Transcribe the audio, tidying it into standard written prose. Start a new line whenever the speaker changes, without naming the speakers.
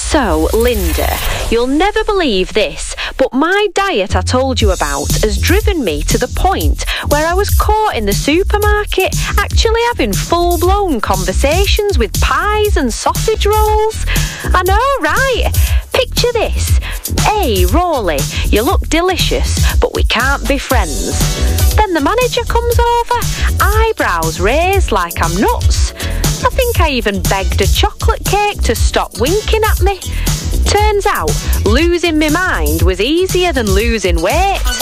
So, Linda, you'll never believe this, but my diet I told you about has driven me to the point where I was caught in the supermarket actually having full-blown conversations with pies and sausage rolls. I know, right? Picture this. Hey, Rawley, you look delicious, but we can't be friends. Then the manager comes over, eyebrows raised like I'm nuts. I think I even begged a chocolate cake to stop winking at me. Turns out, losing my mind was easier than losing weight.